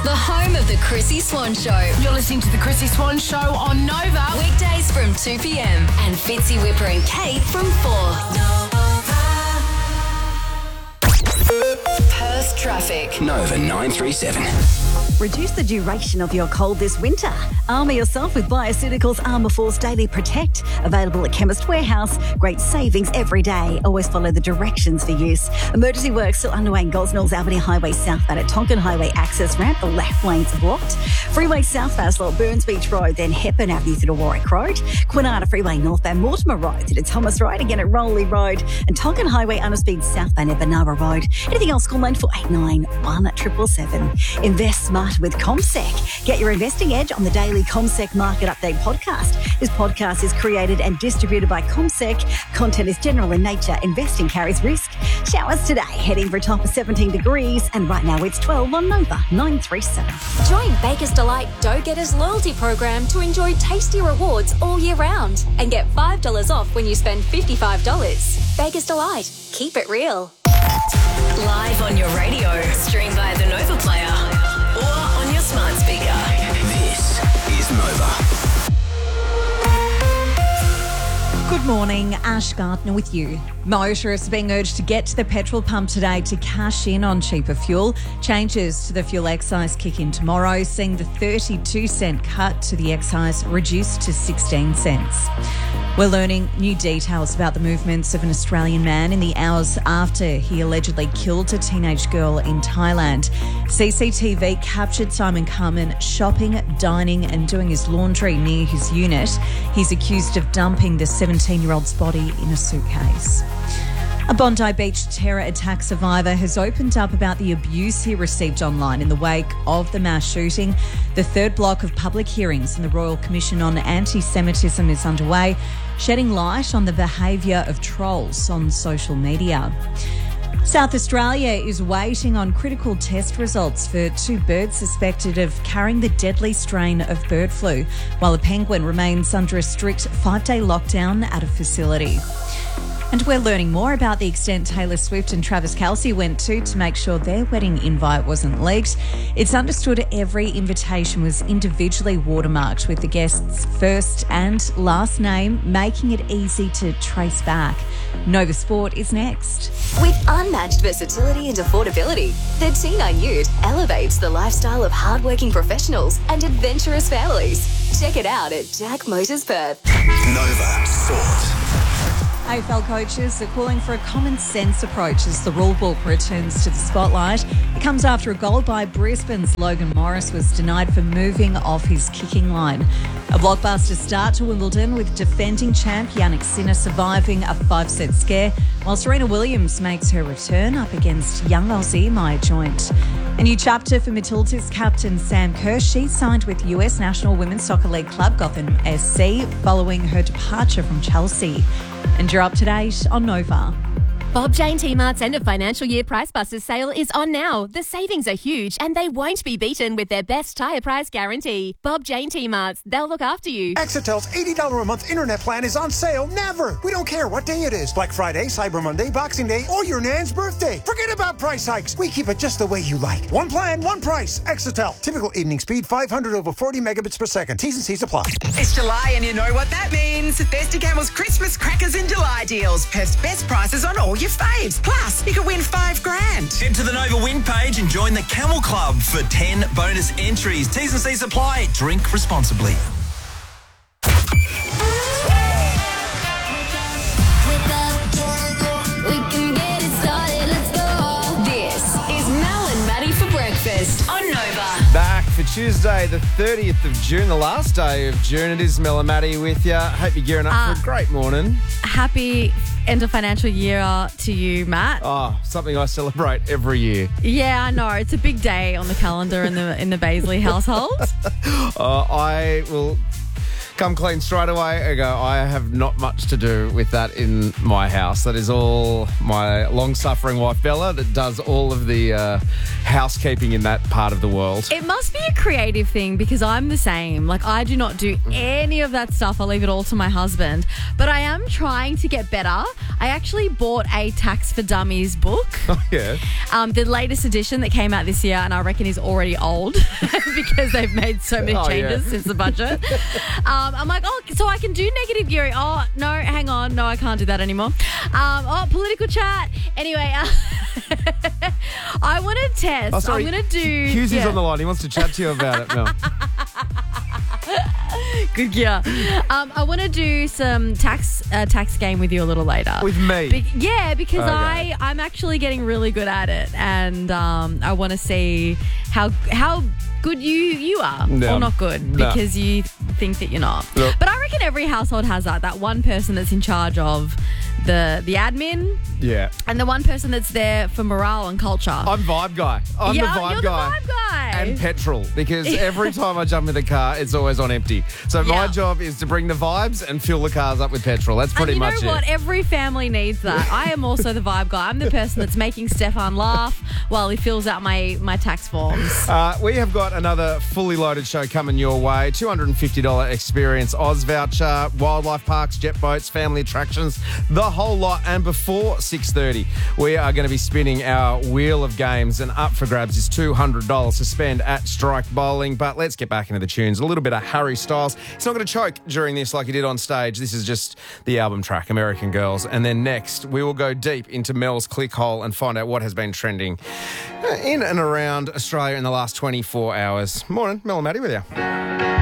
the home of the Chrissy Swan Show. You're listening to the Chrissy Swan Show on Nova. Weekdays from 2 p.m. and Fitzy, Whipper and Kate from 4. Perth traffic. Nova 937. Reduce the duration of your cold this winter. Armour yourself with Bioceuticals Armour Force Daily Protect. Available at Chemist Warehouse. Great savings every day. Always follow the directions for use. Emergency work still underway in Gosnells Albany Highway southbound at Tonkin Highway access ramp. The left lanes are blocked. Freeway southbound at Burns Beach Road, then Hepburn Avenue through to Warwick Road. Quinana Freeway northbound Mortimer Road through to Thomas Road, again at Rowley Road. And Tonkin Highway underspeed southbound at Benara Road. Anything else, call 9489 1777. Invest smart with CommSec. Get your investing edge on the daily CommSec Market Update podcast. This podcast is created and distributed by CommSec. Content is general in nature. Investing carries risk. Showers today, heading for a top of 17 degrees. And right now it's 12 on Nova 937. Join Baker's Delight Dough Getters loyalty program to enjoy tasty rewards all year round and get $5 off when you spend $55. Baker's Delight. Keep it real. Live on your radio. Stream via the Nova Player or on your smart speaker. This is Nova. Good morning, Ash Gardner with you. Motorists are being urged to get to the petrol pump today to cash in on cheaper fuel. Changes to the fuel excise kick in tomorrow, seeing the 32-cent cut to the excise reduced to 16 cents. We're learning new details about the movements of an Australian man in the hours after he allegedly killed a teenage girl in Thailand. CCTV captured Simon Carman shopping, dining and doing his laundry near his unit. He's accused of dumping the 17-year-old's body in a suitcase. A Bondi Beach terror attack survivor has opened up about the abuse he received online in the wake of the mass shooting. The third block of public hearings in the Royal Commission on Anti-Semitism is underway, shedding light on the behaviour of trolls on social media. South Australia is waiting on critical test results for two birds suspected of carrying the deadly strain of bird flu, while a penguin remains under a strict 5-day lockdown at a facility. And we're learning more about the extent Taylor Swift and Travis Kelce went to make sure their wedding invite wasn't leaked. It's understood every invitation was individually watermarked with the guest's first and last name, making it easy to trace back. Nova Sport is next. With unmatched versatility and affordability, the T9 Ute elevates the lifestyle of hardworking professionals and adventurous families. Check it out at Jack Motors Perth. Nova Sport. AFL coaches are calling for a common sense approach as the rule book returns to the spotlight. It comes after a goal by Brisbane's Logan Morris was denied for moving off his kicking line. A blockbuster start to Wimbledon with defending champ Jannik Sinner surviving a 5-set scare, while Serena Williams makes her return up against young Aussie Maya Joint. A new chapter for Matilda's captain Sam Kerr. She signed with US National Women's Soccer League club Gotham SC following her departure from Chelsea. And you're up to date on Nova. Bob Jane T-Mart's end of financial year Price Busters sale is on now. The savings are huge and they won't be beaten with their best tyre price guarantee. Bob Jane T-Mart's, they'll look after you. Exitel's $80 a month internet plan is on sale never. We don't care what day it is. Black Friday, Cyber Monday, Boxing Day, or your Nan's birthday. Forget about price hikes. We keep it just the way you like. One plan, one price. Exitel. Typical evening speed 500 over 40 megabits per second. T's and C's apply. It's July and you know what that means. Thirsty Camel's Christmas Crackers in July deals. Perth's best prices on all your faves. Plus, you could win $5,000. Head to the Nova Win page and join the Camel Club for 10 bonus entries. T's and C's apply. Drink responsibly. This is Mel and Maddie for breakfast on Nova. Back for Tuesday, the 30th of June, the last day of June. It is Mel and Maddie with you. Hope you're gearing up for a great morning. Happy end of financial year to you, Matt. Oh, something I celebrate every year. Yeah, I know. It's a big day on the calendar in the Baisley household. I will come clean straight away. I go, I have not much to do with that in my house. That is all my long-suffering wife, Bella, that does all of the housekeeping in that part of the world. It must be a creative thing because I'm the same. Like, I do not do any of that stuff. I leave it all to my husband. But I am trying to get better. I actually bought a Tax for Dummies book. Oh, yeah. The latest edition that came out this year, and I reckon is already old because they've made so many changes since the budget. I'm like, so I can do negative gearing. Oh, no, hang on. No, I can't do that anymore. Political chat. Anyway, I want to test. Oh, sorry. I'm going to do... Hughesy's on the line. He wants to chat to you about it, Mel. Good gear. I want to do some tax game with you a little later. With me? Because okay. I'm actually getting really good at it, and I want to see how good you are, or not good, because you think that you're not. Nope. But I reckon every household has that one person that's in charge of the admin. Yeah. And the one person that's there for morale and culture. I'm vibe guy. I'm the vibe guy. And petrol, because every time I jump in the car, it's always on empty. So my job is to bring the vibes and fill the cars up with petrol. That's pretty much it. You know what? Every family needs that. I am also the vibe guy. I'm the person that's making Stefan laugh while he fills out my tax forms. We have got another fully loaded show coming your way. $250 Experience Oz voucher, wildlife parks, jet boats, family attractions, the whole lot. And before 6:30, we are going to be spinning our wheel of games, and up for grabs is $200 to spend at Strike Bowling. But let's get back into the tunes. A little bit of Harry Styles. He's not going to choke during this like he did on stage. This is just the album track, American Girls. And then next, we will go deep into Mel's Clickhole and find out what has been trending in and around Australia in the last 24 hours. Morning, Mel and Maddie with you.